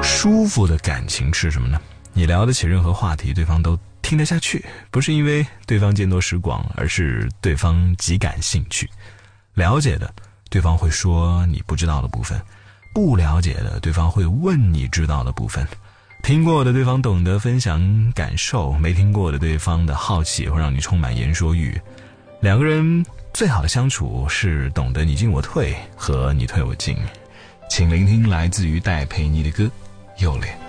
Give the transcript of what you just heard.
舒服的感情是什么呢？你聊得起任何话题，对方都听得下去，不是因为对方见多识广，而是对方极感兴趣。了解的，对方会说你不知道的部分；不了解的，对方会问你知道的部分。听过的对方懂得分享感受，没听过的对方的好奇也会让你充满言说欲。两个人最好的相处是懂得你进我退和你退我进。请聆听来自于戴佩妮的歌《幼恋》。